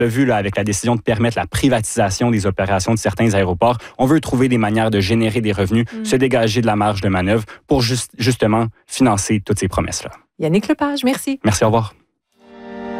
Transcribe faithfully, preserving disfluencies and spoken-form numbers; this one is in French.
l'a vu là, avec la décision de permettre la privatisation des opérations de certains aéroports. On veut trouver des manières de générer des revenus, mmh. se dégager de la marge de manœuvre pour juste, justement financer toutes ces promesses-là. Yannick Lepage, merci. Merci, au revoir.